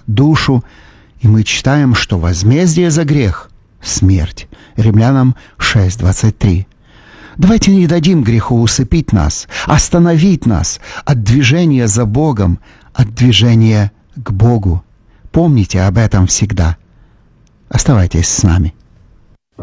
душу, и мы читаем, что возмездие за грех — смерть. Римлянам 6:23. Давайте не дадим греху усыпить нас, остановить нас от движения за Богом, от движения к Богу. Помните об этом всегда. Оставайтесь с нами.